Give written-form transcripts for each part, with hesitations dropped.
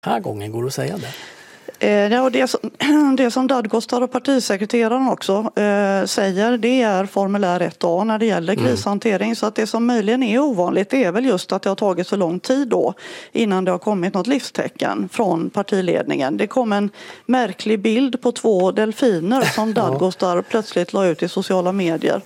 här gången, går det att säga det? Ja, det som Dadgostar och partisekreteraren också säger, det är formulär 1A när det gäller krishantering. Så att det som möjligen är ovanligt är väl just att det har tagit så lång tid då innan det har kommit något livstecken från partiledningen. Det kom en märklig bild på 2 delfiner som Dadgostar plötsligt la ut i sociala medier.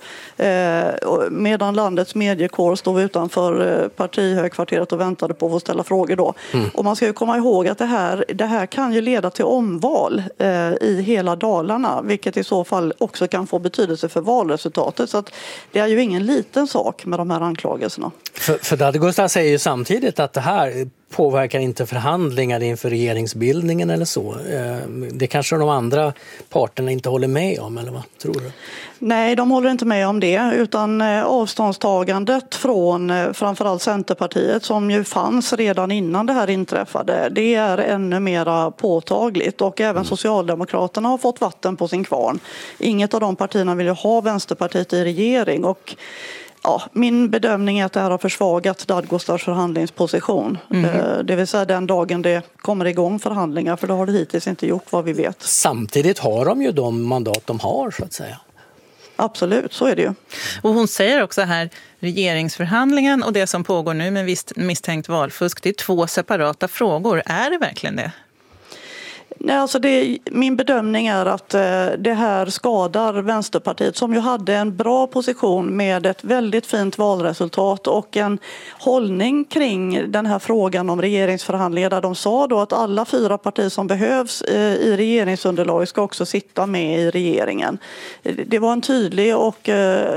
Medan landets mediekår stod utanför partihögkvarteret och väntade på att få ställa frågor då. Och man ska ju komma ihåg att det här kan ju leda till omval i hela Dalarna, vilket i så fall också kan få betydelse för valresultatet. Så att det är ju ingen liten sak med de här anklagelserna. För Dadgostar säger ju samtidigt att det här påverkar inte förhandlingar inför regeringsbildningen eller så. Det kanske de andra parterna inte håller med om, eller vad tror du? Nej, de håller inte med om det, utan avståndstagandet från framförallt Centerpartiet, som ju fanns redan innan det här inträffade, det är ännu mera påtagligt. Och även Socialdemokraterna har fått vatten på sin kvarn. Inget av de partierna vill ju ha Vänsterpartiet i regering, och ja, min bedömning är att det här har försvagat Dadgostars förhandlingsposition. Det vill säga den dagen det kommer igång förhandlingar, för det har det hittills inte gjort vad vi vet. Samtidigt har de ju de mandat de har, så att säga. Absolut, så är det ju. Och hon säger också här, regeringsförhandlingen och det som pågår nu med misstänkt valfusk, det är 2 separata frågor. Är det verkligen det? Nej, alltså min bedömning är att det här skadar Vänsterpartiet, som ju hade en bra position med ett väldigt fint valresultat och en hållning kring den här frågan om regeringsförhandlingar, där de sa då att alla 4 partier som behövs i regeringsunderlag ska också sitta med i regeringen. Det var en tydlig och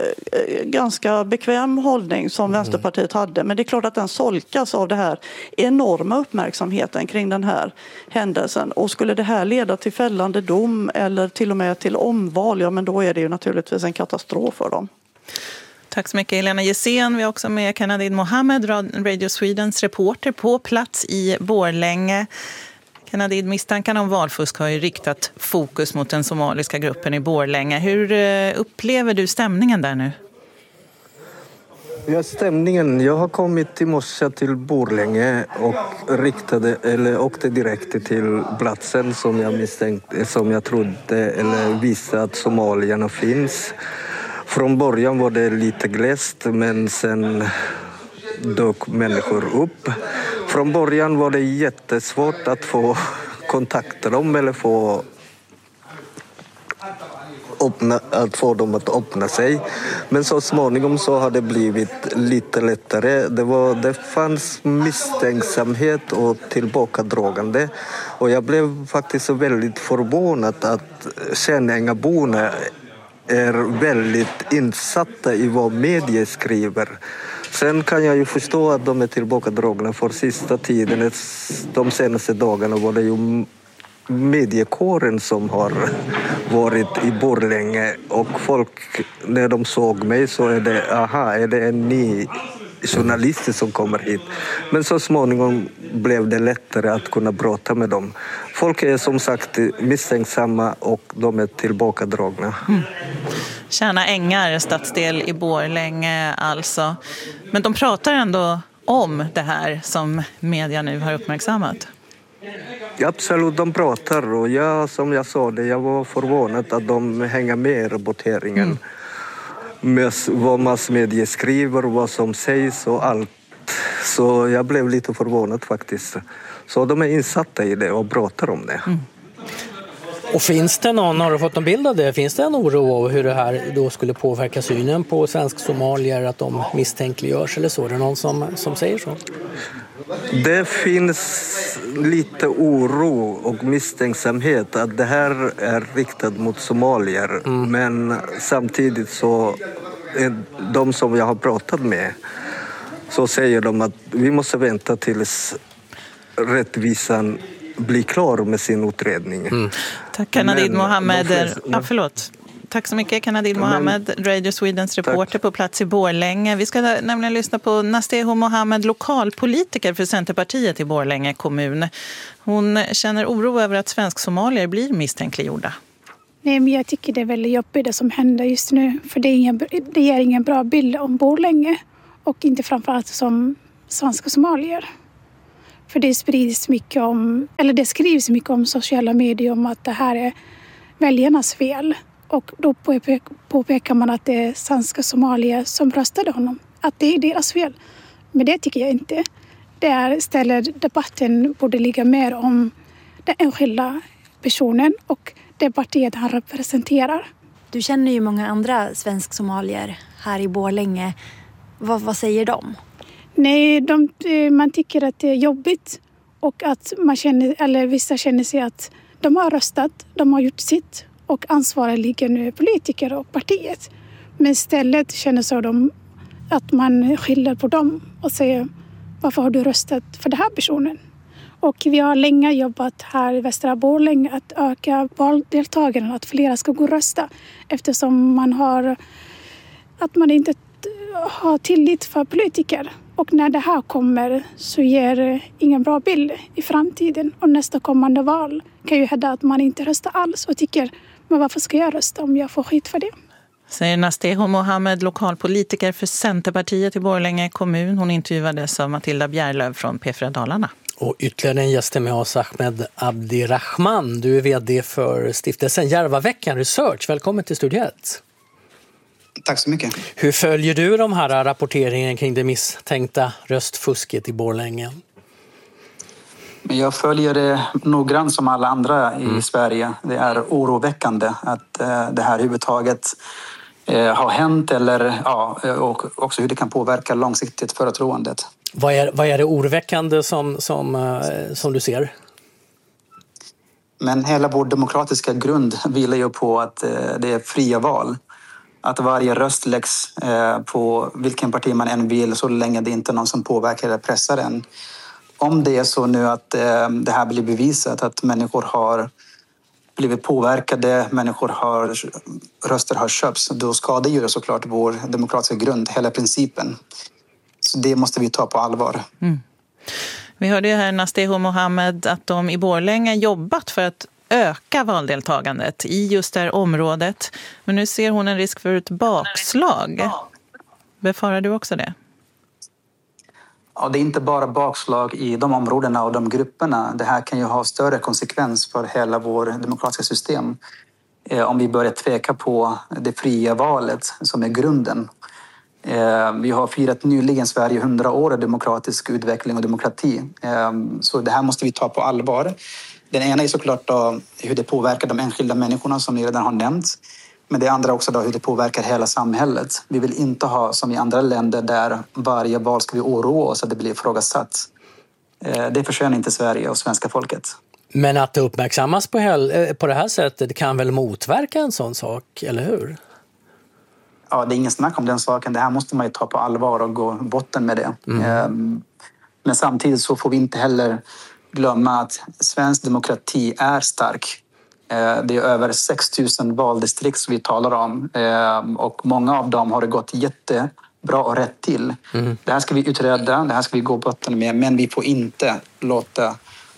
ganska bekväm hållning som Vänsterpartiet hade, men det är klart att den solkas av det här enorma uppmärksamheten kring den här händelsen. Och skulle det här leda till fällande dom eller till och med till omval, ja, men då är det ju naturligtvis en katastrof för dem. Tack så mycket, Helena Gessén. Vi har också med Kanadid Mohammed, Radio Swedens reporter på plats i Borlänge. Kanadid, misstankarna om valfusk har ju riktat fokus mot den somaliska gruppen i Borlänge. Hur upplever du stämningen där nu? Ja, stämningen. Jag har kommit i morse till Borlänge och åkte direkt till platsen som jag misstänkte, som jag trodde eller visste att somalierna finns. Från början var det lite glest, men sen dök människor upp. Från början var det jättesvårt att få kontakta dem eller få dem att öppna sig. Men så småningom så har det blivit lite lättare. Det fanns misstänksamhet och tillbakadragande. Och jag blev faktiskt väldigt förvånad att Kärnängaborna är väldigt insatta i vad medier skriver. Sen kan jag ju förstå att de är tillbakadragna för sista tiden. De senaste dagarna var det ju mediekåren som har varit i Borlänge, och folk, när de såg mig så är det en ny journalist som kommer hit. Men så småningom blev det lättare att kunna prata med dem. Folk är som sagt misstänksamma och de är tillbakadragna. Tjärna Ängar, stadsdel i Borlänge alltså. Men de pratar ändå om det här som media nu har uppmärksammat. Absolut, de pratar, och som jag sa det, jag var förvånad att de hänger med i rapporteringen. Med vad massmedia skriver, vad som sägs och allt. Så jag blev lite förvånad faktiskt. Så de är insatta i det och pratar om det. Och finns det har du fått en bild av det? Finns det en oro av hur det här då skulle påverka synen på svensk-somalier, att de misstänkliggörs eller så? Är det någon som säger så? Det finns lite oro och misstänksamhet att det här är riktat mot somalier. Men samtidigt så de som jag har pratat med, så säger de att vi måste vänta tills rättvisan blir klar med sin utredning. Tack, Kanadid Mohammed. Tack så mycket, Kanadid Mohammed, Radio Swedens reporter på plats i Borlänge. Vi ska nämligen lyssna på Nasteho Mohammed, lokalpolitiker för Centerpartiet i Borlänge kommun. Hon känner oro över att svensk-somalier blir misstänkliggjorda. Nej, men jag tycker det är väldigt jobbigt det som händer just nu. För det ger ingen bra bild om Borlänge. Och inte framförallt som svenska somalier. För det skrivs mycket om sociala medier om att det här är väljarnas fel. Och då påpekar man att det är svenska somalier som röstade honom. Att det är deras fel. Men det tycker jag inte. Istället debatten borde ligga mer om den enskilda personen och det partiet han representerar. Du känner ju många andra svensk-somalier här i Borlänge. Vad säger de? Nej, man tycker att det är jobbigt och att vissa känner sig att de har röstat, de har gjort sitt och ansvaret ligger nu politiker och partiet. Men istället känner de att man skyller på dem och säger varför har du röstat för den här personen? Och vi har länge jobbat här i Västra Borlänge att öka valdeltagandet, att flera ska gå och rösta eftersom man inte har tillit för politiker. Och när det här kommer så ger det ingen bra bild i framtiden. Och nästa kommande val kan ju hända att man inte röstar alls och tycker men varför ska jag rösta om jag får skit för det? Säger Nasteho Mohammed, lokalpolitiker för Centerpartiet i Borlänge kommun. Hon intervjuades av Matilda Bjärlöv från P4 Dalarna. Och ytterligare en gäst med oss, Ahmed Abdirahman. Du är vd för stiftelsen Järvaveckan Research. Välkommen till Studio 1. Tack så mycket. Hur följer du de här rapporteringen kring det misstänkta röstfusket i Borlänge? Jag följer det noggrant som alla andra i Sverige. Det är oroväckande att det här överhuvudtaget har hänt och också hur det kan påverka långsiktigt förtroendet. Vad är det oroväckande som du ser? Men hela vår demokratiska grund vilar ju på att det är fria val. Att varje röst läggs på vilken parti man än vill så länge det inte är någon som påverkar eller pressar en. Om det är så nu att det här blir bevisat att människor har blivit påverkade, röster har köpts, då ska det ju såklart vår demokratiska grund, hela principen. Så det måste vi ta på allvar. Mm. Vi hörde ju här Nasteho Mohammed att de i Borlänge jobbat för att öka valdeltagandet i just det här området. Men nu ser hon en risk för ett bakslag. Befarar du också det? Ja, det är inte bara bakslag i de områdena och de grupperna. Det här kan ju ha större konsekvens för hela vår demokratiska system. Om vi börjar tveka på det fria valet som är grunden. Vi har firat nyligen Sverige 100 år av demokratisk utveckling och demokrati. Så det här måste vi ta på allvar. Den ena är såklart då hur det påverkar de enskilda människorna som ni redan har nämnt. Men det andra också då hur det påverkar hela samhället. Vi vill inte ha som i andra länder där varje val ska vi oroa oss att det blir ifrågasatt. Det förtjänar inte Sverige och svenska folket. Men att det uppmärksammas på det här sättet kan väl motverka en sån sak, eller hur? Ja, det är ingen snack om den saken. Det här måste man ju ta på allvar och gå botten med det. Men samtidigt så får vi inte heller glömma att svensk demokrati är stark. Det är över 6 000 valdistrikt som vi talar om och många av dem har det gått jättebra och rätt till. Det här ska vi utreda, det här ska vi gå botten med, men vi får inte låta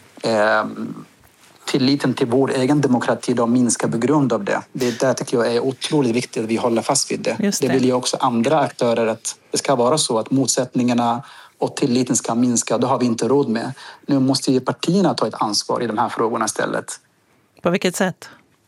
tilliten till vår egen demokrati då minska på grund av det. Det där tycker jag är otroligt viktigt att vi håller fast vid det. Det vill ju också andra aktörer att det ska vara så att motsättningarna och tilliten ska minska. Det har vi inte råd med. Nu måste ju partierna ta ett ansvar i de här frågorna istället. På vilket sätt?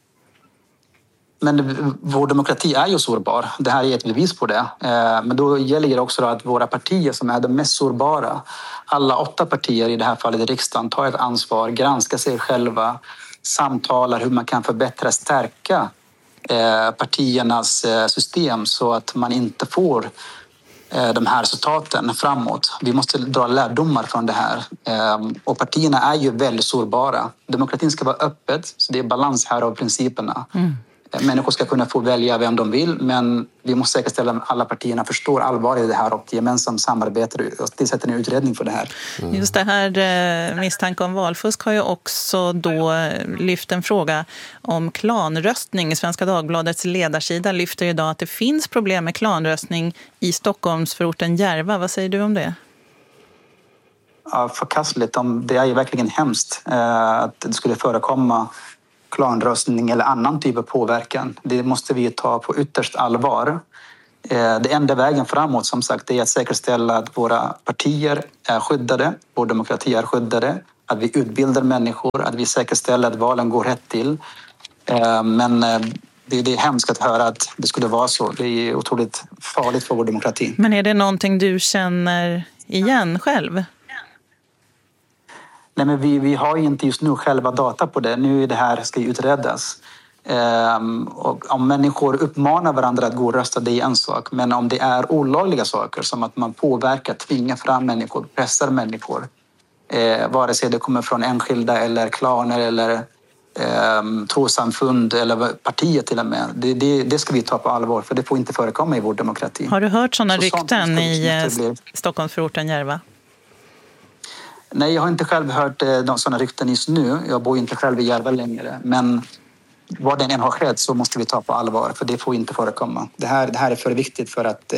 Men vår demokrati är ju sårbar. Det här är ett bevis på det. Men då gäller det också att våra partier som är de mest sårbara, alla 8 partier i det här fallet i riksdagen, tar ett ansvar, granskar sig själva, samtalar hur man kan förbättra, stärka partiernas system så att man inte får de här resultaten framåt. Vi måste dra lärdomar från det här. Och partierna är ju väldigt sårbara. Demokratin ska vara öppet, så det är balans här av principerna. Människor ska kunna få välja vem de vill, men vi måste säkerställa att alla partierna förstår allvaret i det här och gemensamt samarbetar och tillsätter en utredning för det här. Just det här misstanke om valfusk har ju också då lyft en fråga om klanröstning. Svenska Dagbladets ledarsida lyfter idag att det finns problem med klanröstning i Stockholmsförorten Järva. Vad säger du om det? Ja, förkastligt. Det är ju verkligen hemskt att det skulle förekomma klanröstning eller annan typ av påverkan. Det måste vi ta på ytterst allvar. Det enda vägen framåt som sagt är att säkerställa att våra partier är skyddade, vår demokrati är skyddade, att vi utbildar människor, att vi säkerställer att valen går rätt till. Men det är hemskt att höra att det skulle vara så. Det är otroligt farligt för vår demokrati. Men är det någonting du känner igen själv? Nej, men vi har ju inte just nu själva data på det. Nu är det här ska utredas. Och om människor uppmanar varandra att gå och rösta, det är en sak. Men om det är olagliga saker som att man påverkar, tvingar fram människor, pressar människor, vare sig det kommer från enskilda eller klaner eller trossamfund eller partier till och med. Det ska vi ta på allvar, för det får inte förekomma i vår demokrati. Har du hört sådana rykten i Stockholmsförorten Järva? Nej, jag har inte själv hört sådana rykten just nu. Jag bor inte själv i Järva längre. Men vad den än har skett så måste vi ta på allvar, för det får inte förekomma. Det här är för viktigt för att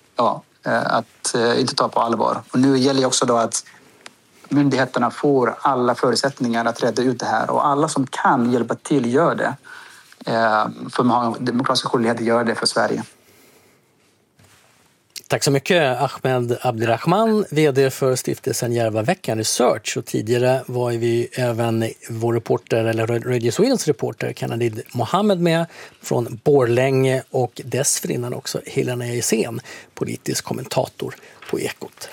inte ta på allvar. Och nu gäller det också då att myndigheterna får alla förutsättningar att reda ut det här. Och alla som kan hjälpa till gör det. För man har demokratiska skyldighet att göra det för Sverige. Tack så mycket Ahmed Abdirahman, vd för stiftelsen Järvaveckan Research. Och tidigare var vi även vår reporter, eller Radio Swedens reporter, Kanadid Mohammed med från Borlänge, och dessförinnan också Helena Eisen, politisk kommentator på Ekot.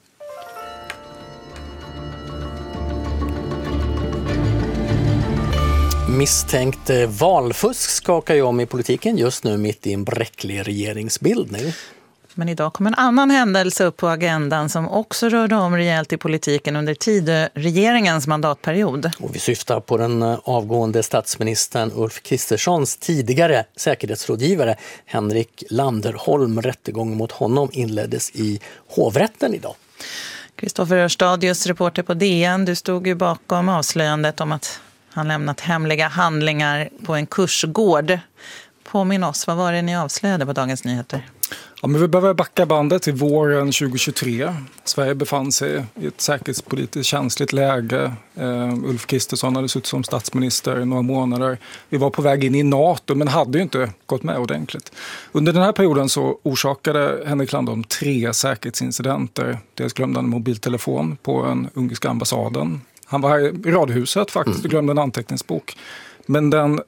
Misstänkt valfusk skakar ju om i politiken just nu mitt i en bräcklig regeringsbildning. Men idag kom en annan händelse upp på agendan som också rörde om rejält i politiken under regeringens mandatperiod. Och vi syftar på den avgående statsministern Ulf Kristerssons tidigare säkerhetsrådgivare Henrik Landerholm. Rättegången mot honom inleddes i hovrätten idag. Kristoffer Örstadius, reporter på DN, du stod ju bakom avslöjandet om att han lämnat hemliga handlingar på en kursgård. Påminn oss, vad var det ni avslöjade på Dagens Nyheter? Ja, men vi behöver backa bandet till våren 2023. Sverige befann sig i ett säkerhetspolitiskt känsligt läge. Ulf Kristersson hade suttit som statsminister i några månader. Vi var på väg in i NATO, men hade ju inte gått med ordentligt. Under den här perioden så orsakade Henrik Landerholm 3 säkerhetsincidenter. Dels glömde han en mobiltelefon på den ungerska ambassaden. Han var här i radhuset faktiskt och glömde en anteckningsbok. Men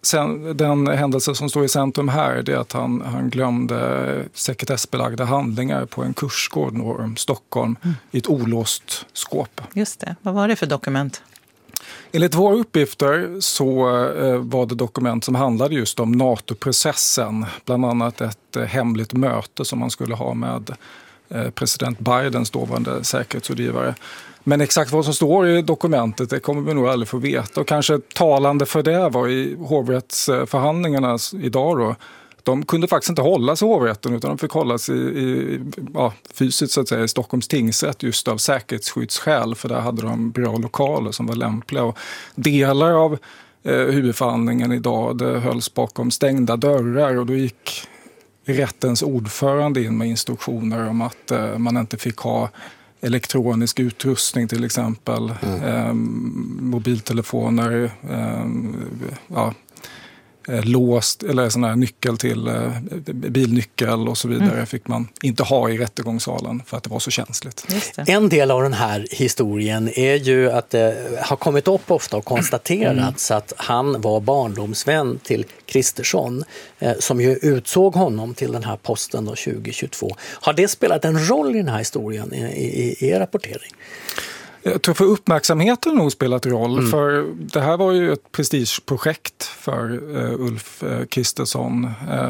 den händelse som står i centrum här är att han glömde sekretessbelagda handlingar på en kursgård norr om Stockholm i ett olåst skåp. Just det. Vad var det för dokument? Enligt våra uppgifter så var det dokument som handlade just om NATO-processen. Bland annat ett hemligt möte som man skulle ha med president Bidens dåvarande säkerhetsrådgivare. Men exakt vad som står i dokumentet, det kommer vi nog aldrig få veta. Och kanske talande för det var i hovrättsförhandlingarna idag då. De kunde faktiskt inte hållas i hovrätten, utan de fick hållas fysiskt så att säga, i Stockholms tingsrätt just av säkerhetsskyddsskäl. För där hade de bra lokaler som var lämpliga. Och delar av huvudförhandlingen idag det hölls bakom stängda dörrar, och då gick rättens ordförande in med instruktioner om att man inte fick ha elektronisk utrustning, till exempel mobiltelefoner, låst eller sån här nyckel till bilnyckel och så vidare fick man inte ha i rättegångssalen för att det var så känsligt. En del av den här historien är ju att det har kommit upp ofta och konstaterats att han var barndomsvän till Kristersson som ju utsåg honom till den här posten då 2022. Har det spelat en roll i den här historien i er rapportering? Jag tror för uppmärksamheten nog spelat roll, för det här var ju ett prestigeprojekt för Ulf Kristersson.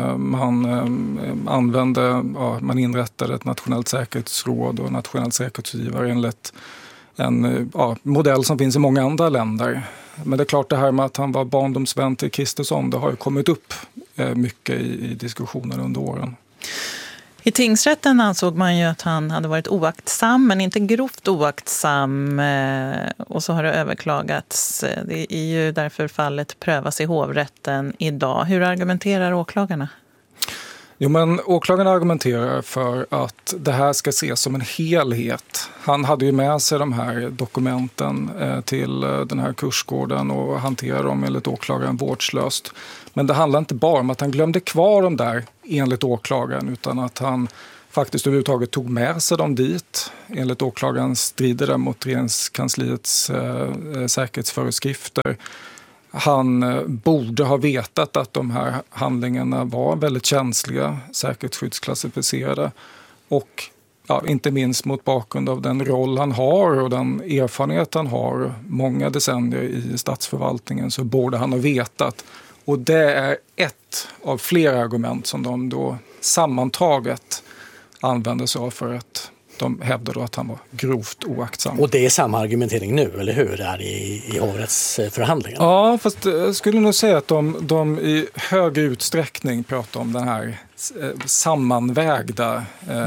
Man inrättade ett nationellt säkerhetsråd och nationellt säkerhetsrådgivare enligt en modell som finns i många andra länder. Men det är klart, det här med att han var barndomsvän till Kristersson, det har ju kommit upp mycket i diskussionen under åren. I tingsrätten ansåg man ju att han hade varit oaktsam, men inte grovt oaktsam, och så har det överklagats. Det är ju därför fallet prövas i hovrätten idag. Hur argumenterar åklagarna? Jo, men åklagarna argumenterar för att det här ska ses som en helhet. Han hade ju med sig de här dokumenten till den här kursgården och hanterade dem enligt åklagaren vårdslöst. Men det handlar inte bara om att han glömde kvar dem där enligt åklagaren, utan att han faktiskt överhuvudtaget tog med sig dem dit. Enligt åklagaren strider det mot regeringskansliets säkerhetsföreskrifter. Han borde ha vetat att de här handlingarna var väldigt känsliga, säkerhetsskyddsklassificerade, och inte minst mot bakgrund av den roll han har och den erfarenhet han har, många decennier i statsförvaltningen, så borde han ha vetat. Och det är ett av flera argument som de då sammantaget använder sig av för att de hävdade att han var grovt oaktsam. Och det är samma argumentering nu, eller hur? Där i hovrättsförhandlingen. Ja, fast jag skulle nog säga att de i hög utsträckning pratar om den här sammanvägda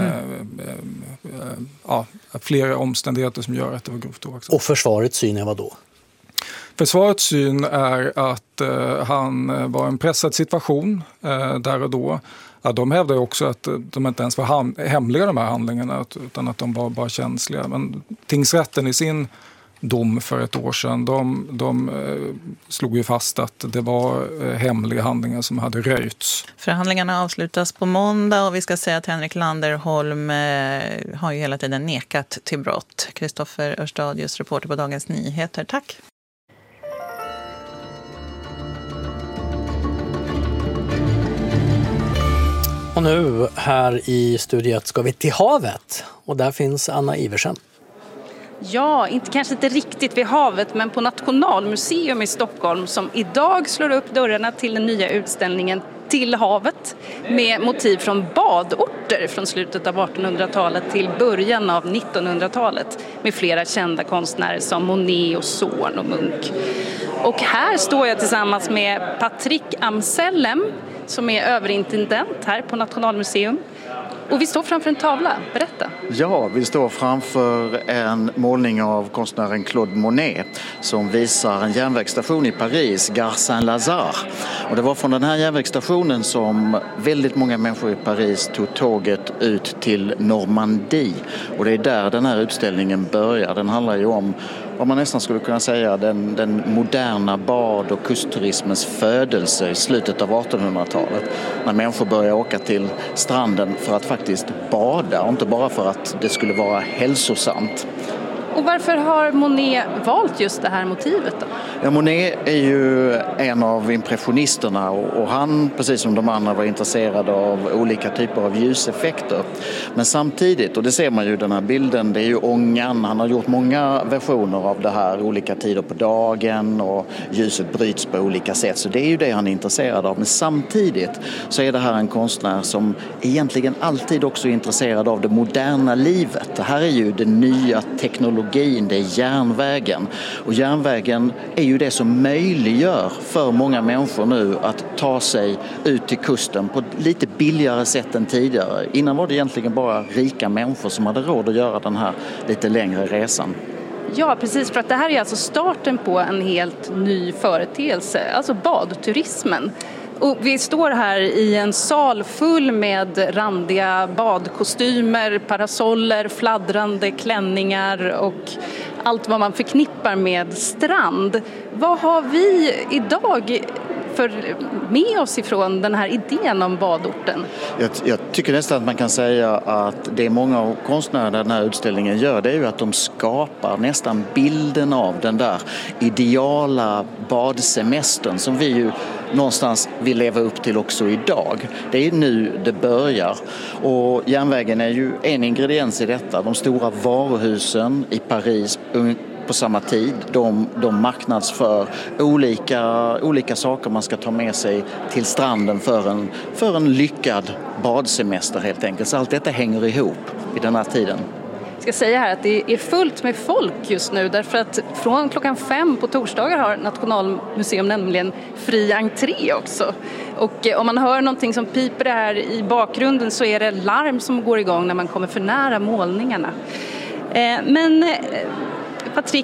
flera omständigheter som gör att det var grovt oaktsam. Och försvarets syn är vad då? Försvarets syn är att han var en pressad situation där och då. Ja, de hävdar också att de inte ens var hemliga, de här handlingarna, utan att de var bara känsliga. Men tingsrätten i sin dom för ett år sedan, de slog ju fast att det var hemliga handlingar som hade röjts. Förhandlingarna avslutas på måndag och vi ska säga att Henrik Landerholm har ju hela tiden nekat till brott. Kristoffer Örstadius, reporter på Dagens Nyheter. Tack! Och nu här i studiet ska vi till havet, och där finns Anna Iversen. Ja, kanske inte riktigt vid havet, men på Nationalmuseum i Stockholm som idag slår upp dörrarna till den nya utställningen Till havet med motiv från badorter från slutet av 1800-talet till början av 1900-talet med flera kända konstnärer som Monet och Zorn och Munch. Och här står jag tillsammans med Patrick Amsellem som är överintendent här på Nationalmuseum. Och vi står framför en tavla. Berätta. Ja, vi står framför en målning av konstnären Claude Monet som visar en järnvägsstation i Paris, Gare Saint-Lazare. Och det var från den här järnvägsstationen som väldigt många människor i Paris tog tåget ut till Normandie. Och det är där den här utställningen börjar. Den handlar ju om vad man nästan skulle kunna säga den moderna bad- och kustturismens födelse i slutet av 1800-talet. När människor började åka till stranden för att faktiskt bada och inte bara för att det skulle vara hälsosamt. Och varför har Monet valt just det här motivet då? Ja, Monet är ju en av impressionisterna och han, precis som de andra, var intresserad av olika typer av ljuseffekter. Men samtidigt, och det ser man ju i den här bilden, det är ju ångan. Han har gjort många versioner av det här, olika tider på dagen, och ljuset bryts på olika sätt. Så det är ju det han är intresserad av. Men samtidigt så är det här en konstnär som egentligen alltid också är intresserad av det moderna livet. Det här är ju den nya teknologin, det är järnvägen. Och järnvägen är ju det som möjliggör för många människor nu att ta sig ut till kusten på ett lite billigare sätt än tidigare. Innan var det egentligen bara rika människor som hade råd att göra den här lite längre resan. Ja, precis, för att det här är alltså starten på en helt ny företeelse, alltså badturismen. Och vi står här i en sal full med randiga badkostymer, parasoller, fladdrande klänningar och allt vad man förknippar med strand. Vad har vi idag med oss ifrån den här idén om badorten? Jag tycker nästan att man kan säga att det många av konstnärerna den här utställningen gör, det är ju att de skapar nästan bilden av den där ideala badsemestern som vi ju någonstans vill leva upp till också idag. Det är nu det börjar. Och järnvägen är ju en ingrediens i detta. De stora varuhusen i Paris på samma tid, de marknadsför olika saker man ska ta med sig till stranden för en lyckad badsemester helt enkelt. Så allt detta hänger ihop i den här tiden. Jag ska säga här att det är fullt med folk just nu därför att från 5:00 på torsdagar har Nationalmuseum nämligen fri entré också. Och om man hör någonting som piper det här i bakgrunden så är det larm som går igång när man kommer för nära målningarna. Men Patrick,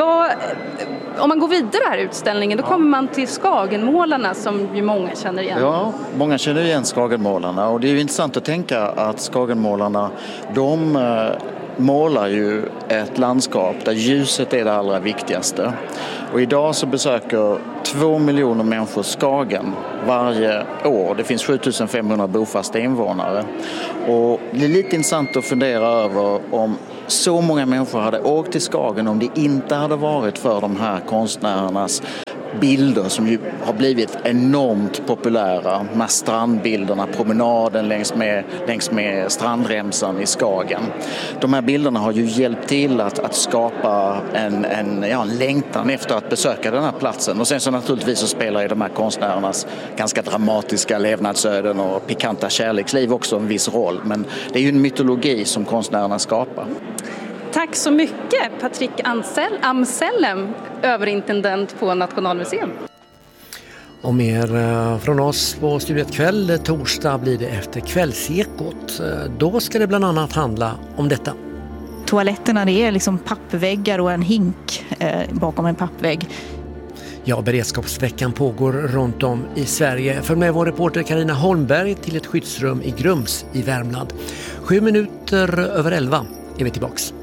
om man går vidare här i utställningen då kommer man till Skagenmålarna som ju många känner igen. Ja, många känner igen Skagenmålarna och det är ju intressant att tänka att Skagenmålarna, målar ju ett landskap där ljuset är det allra viktigaste. Och idag så besöker 2 miljoner människor Skagen varje år. Det finns 7500 bofasta invånare. Och det är lite intressant att fundera över om så många människor hade åkt till Skagen om det inte hade varit för de här konstnärernas bilder som ju har blivit enormt populära. De här strandbilderna, promenaden längs med strandremsan i Skagen. De här bilderna har ju hjälpt till att skapa en längtan efter att besöka den här platsen. Och sen så naturligtvis så spelar ju de här konstnärernas ganska dramatiska levnadsöden och pikanta kärleksliv också en viss roll. Men det är ju en mytologi som konstnärerna skapar. Tack så mycket Patrik Amsellem, överintendent på Nationalmuseum. Och mer från oss på Studiet kväll. Torsdag blir det efter kvällsekot. Då ska det bland annat handla om detta. Toaletterna, det är liksom pappväggar och en hink bakom en pappvägg. Ja, beredskapsveckan pågår runt om i Sverige. För med vår reporter Carina Holmberg till ett skyddsrum i Grums i Värmland. 7 minuter över 11 är vi tillbaks.